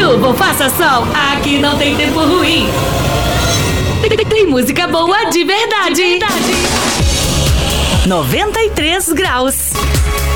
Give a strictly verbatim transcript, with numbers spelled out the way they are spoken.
chuva ou faça sol, aqui não tem tempo ruim. Tem, tem, tem música boa de verdade. De verdade. noventa e três graus.